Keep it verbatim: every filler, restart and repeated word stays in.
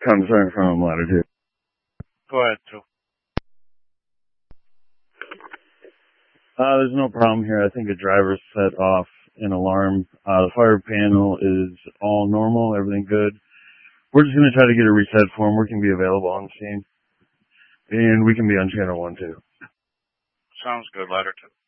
concern from ladder two. Go ahead, too. Uh, there's no problem here. I think the driver set off an alarm. Uh, the fire panel is all normal, everything good. We're just going to try to get a reset for him. We can be available on the scene. And we can be on channel one, too. Sounds good, ladder two.